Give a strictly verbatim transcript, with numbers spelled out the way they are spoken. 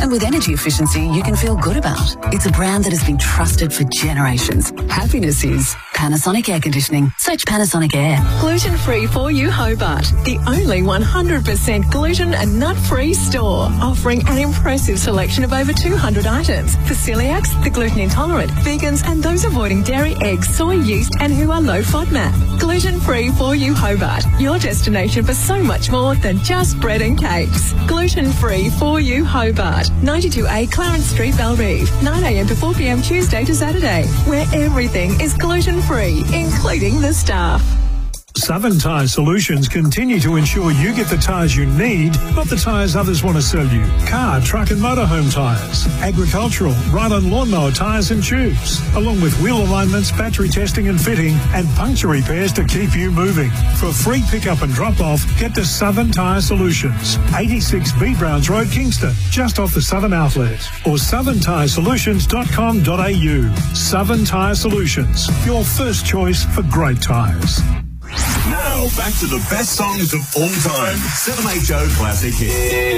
And with energy efficiency you can feel good about. It's a brand that has been trusted for generations. Happiness is Panasonic Air Conditioning. Search Panasonic Air. Gluten-free for you, Hobart. The only one hundred percent gluten and nut-free store, offering an impressive selection of over two hundred items for celiacs, the gluten intolerant, vegans and those avoiding dairy, eggs, soy, yeast and who are low FODMAP. Gluten-free for you, Hobart. Your destination for so much more than just bread and cakes. Gluten-free for you, Hobart. ninety-two A Clarence Street, Belrive. nine a m to four p m Tuesday to Saturday, where everything is gluten-free, including the staff. Southern Tyre Solutions continue to ensure you get the tyres you need, not the tyres others want to sell you. Car, truck and motorhome tyres, agricultural, ride-on lawnmower tyres and tubes, along with wheel alignments, battery testing and fitting, and puncture repairs to keep you moving. For free pickup and drop-off, get to Southern Tyre Solutions, eighty-six B Browns Road, Kingston, just off the Southern Outlet, or southern tyre solutions dot com dot a u. Southern Tyre Solutions, your first choice for great tyres. Now, back to the best songs of all time. seven H O Classic Hits.